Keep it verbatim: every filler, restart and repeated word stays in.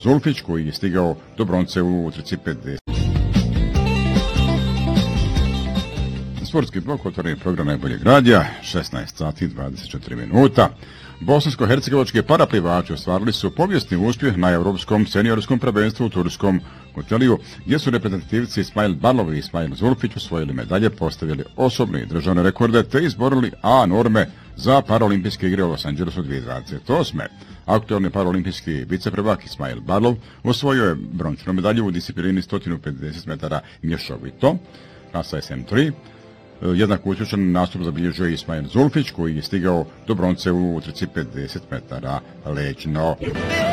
Zulfić koji je stigao do bronce u utrci pedeset. Sportski blok, otvoreni program najboljeg radija, šesnaest sati i dvadeset četiri minuta. Bosansko-hercegovački paraplivači ostvarili su povijesni uspjeh na Europskom seniorskom prvenstvu u turskom hotelu, gdje su reprezentativci Ismail Barlov i Ismail Zulfić osvojili medalje, postavili osobne i državne rekorde te izborili A norme za paraolimpijske igre u Los Angelesu dvije tisuće dvadeset osme. Aktualni paraolimpijski viceprvak Ismail Barlov osvojio je brončanu medalju u disciplini sto pedeset metara mješovito, klasa S M tri. Jednak uspješan nastup zabilježio je Ismail Zulfić koji je stigao do bronce u utrci pedeset metara leđno.